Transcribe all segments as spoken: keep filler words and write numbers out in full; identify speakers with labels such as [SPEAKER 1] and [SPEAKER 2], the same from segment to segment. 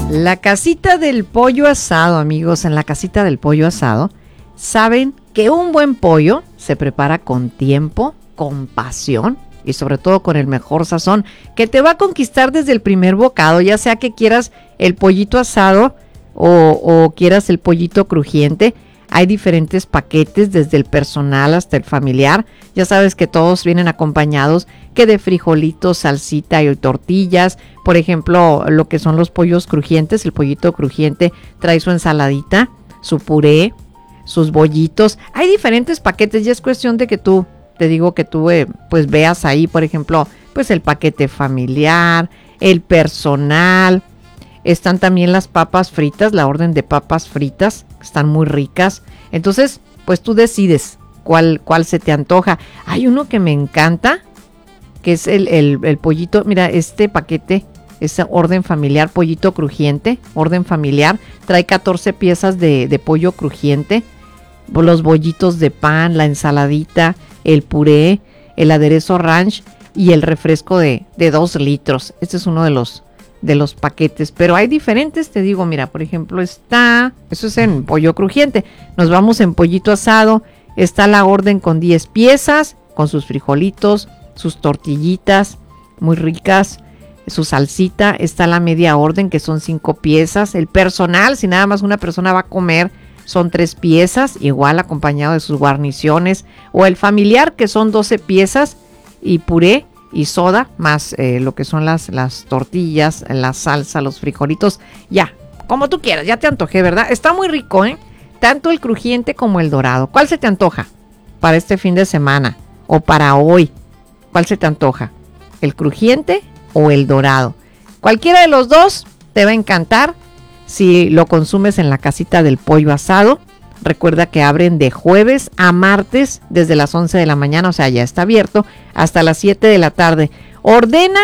[SPEAKER 1] La casita del pollo asado, amigos, en la casita del pollo asado, saben que un buen pollo se prepara con tiempo, con pasión y sobre todo con el mejor sazón que te va a conquistar desde el primer bocado, ya sea que quieras el pollito asado o, o quieras el pollito crujiente. Hay diferentes paquetes, desde el personal hasta el familiar. Ya sabes que todos vienen acompañados que de frijolitos, salsita y tortillas. Por ejemplo, lo que son los pollos crujientes, el pollito crujiente trae su ensaladita, su puré, sus bollitos. Hay diferentes paquetes y es cuestión de que tú, te digo que tú eh, pues veas ahí, por ejemplo, pues el paquete familiar, el personal. Están también las papas fritas, la orden de papas fritas, están muy ricas. Entonces, pues tú decides cuál, cuál se te antoja. Hay uno que me encanta, que es el, el, el pollito. Mira, este paquete es orden familiar, pollito crujiente, orden familiar. Trae catorce piezas de, de pollo crujiente, los bollitos de pan, la ensaladita, el puré, el aderezo ranch y el refresco de, de dos litros. Este es uno de los... de los paquetes, pero hay diferentes, te digo, mira, por ejemplo está, eso es en pollo crujiente, nos vamos en pollito asado, está la orden con diez piezas, con sus frijolitos, sus tortillitas muy ricas, su salsita, está la media orden que son cinco piezas, el personal, si nada más una persona va a comer, son tres piezas, igual acompañado de sus guarniciones, o el familiar que son doce piezas y puré y soda, más eh, lo que son las, las tortillas, la salsa, los frijolitos, ya, como tú quieras, ya te antojé, ¿verdad? Está muy rico, ¿eh? Tanto el crujiente como el dorado. ¿Cuál se te antoja para este fin de semana o para hoy? ¿Cuál se te antoja? ¿El crujiente o el dorado? Cualquiera de los dos te va a encantar si lo consumes en la casita del pollo asado. Recuerda que abren de jueves a martes desde las once de la mañana, o sea, ya está abierto, hasta las siete de la tarde. Ordena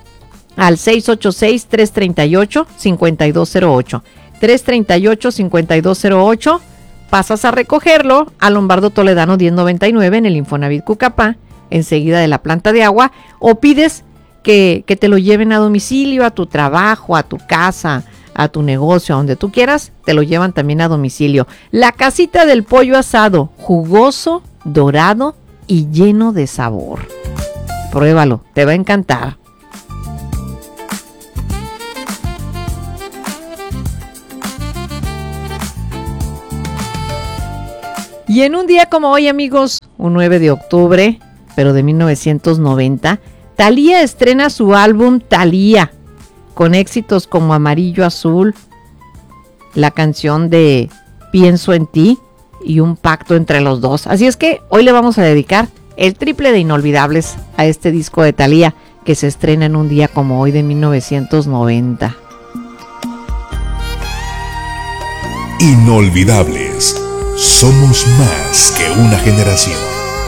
[SPEAKER 1] al seis ocho seis, tres tres ocho, cinco dos cero ocho. tres tres ocho, cinco dos cero ocho. Pasas a recogerlo a Lombardo Toledano diez noventa y nueve en el Infonavit Cucapá, enseguida de la planta de agua, o pides que, que te lo lleven a domicilio, a tu trabajo, a tu casa, a tu negocio, a donde tú quieras, te lo llevan también a domicilio. La casita del pollo asado, jugoso, dorado y lleno de sabor. Pruébalo, te va a encantar. Y en un día como hoy, amigos, un nueve de octubre, pero de mil novecientos noventa, Thalía estrena su álbum Thalía, con éxitos como Amarillo Azul, la canción de Pienso en ti y Un pacto entre los dos. Así es que hoy le vamos a dedicar el triple de inolvidables a este disco de Thalía que se estrena en un día como hoy de mil novecientos noventa.
[SPEAKER 2] Inolvidables. Somos más que una generación.